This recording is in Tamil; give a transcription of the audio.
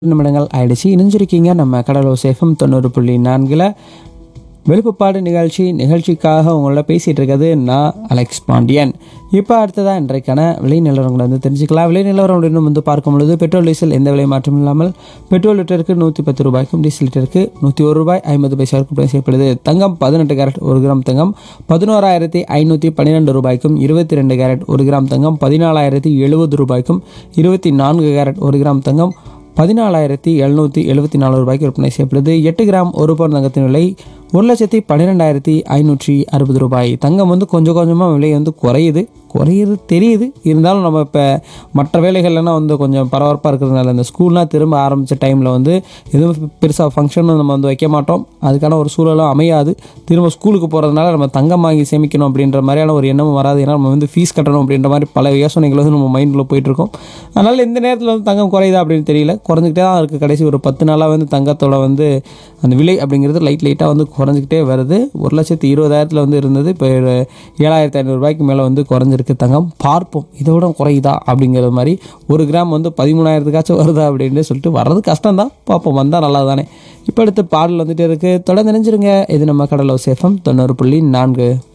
நிமிடங்கள் ஆயிடுச்சு. இணைஞ்சிருக்கீங்க நம்ம கடலூர் சேஃபம் 90.4 விழுப்புப்பாடு நிகழ்ச்சிக்காக உங்களோட பேசிகிட்டு இருக்கிறது நான் அலெக்ஸ் பாண்டியன். இப்போ அடுத்ததாக இன்றைக்கான விலை நிலவரங்களை தெரிஞ்சுக்கலாம். விலை நிலவரம் அப்படின்னு பார்க்கும் பொழுது பெட்ரோல் டீசல் எந்த விலை மாற்றம் இல்லாமல் பெட்ரோல் லிட்டருக்கு 110 ரூபாய்க்கும் டீசல் லிட்டருக்கு 101 ரூபாய் 50 பைசாவுக்கும் விற்பனை செய்யப்படுது. தங்கம் 18 கேரட் 1 கிராம் தங்கம் 11,512 ரூபாய்க்கும் 22 கேரட் 1 கிராம் தங்கம் 14,070 ரூபாய்க்கும் 24 கேரட் 1 கிராம் தங்கம் 14,774 ரூபாய்க்கு விற்பனை செய்யப்படுது. 8 கிராம் 1 பவுன் தங்கத்தின் விலை 1,12,560 ரூபாய். தங்கம் கொஞ்சம் கொஞ்சமாக விலை குறையுது தெரியுது. இருந்தாலும் நம்ம இப்போ மற்ற வேலைகள்லாம் கொஞ்சம் பரபரப்பாக இருக்கிறதுனால இந்த ஸ்கூல்லாம் திரும்ப ஆரம்பித்த டைமில் எதுவும் பெருசாக ஃபங்க்ஷனும் நம்ம வைக்க மாட்டோம். அதுக்கான ஒரு சூழலும் அமையாது. திரும்ப ஸ்கூலுக்கு போகிறதுனால நம்ம தங்கம் வாங்கி சேமிக்கணும் அப்படின்ற மாதிரியான ஒரு எண்ணமும் வராது. ஏன்னா நம்ம ஃபீஸ் கட்டணும் அப்படின்ற மாதிரி பல யோசனைகள் நம்ம மைண்டில் போயிட்டுருக்கோம். அதனால் இந்த நேரத்தில் தங்கம் குறையுதா அப்படின்னு தெரியல, குறைஞ்சிக்கிட்டே தான் இருக்குது. கடைசி ஒரு 10 நாளாக தங்கத்தோட அந்த விலை அப்படிங்கிறது லைட்டாக குறைஞ்சிக்கிட்டே வருது. 1,20,000 இருந்தது. இப்போ 7,500 ரூபாய்க்கு மேலே குறைஞ்சிருக்கு தங்கம். பார்ப்போம் இதோட குறையுதா அப்படிங்கிறது மாதிரி. 1 கிராம் 13,000 வருதா அப்படின்னு சொல்லிட்டு வர்றது கஷ்டம் தான். பார்ப்போம், வந்தால் நல்லா தானே. இப்போ அடுத்து பாடல் இருக்குது. தொடர்ந்து நினைஞ்சிருங்க. இது நம்ம கடலூர் சேஃபம் 90.4.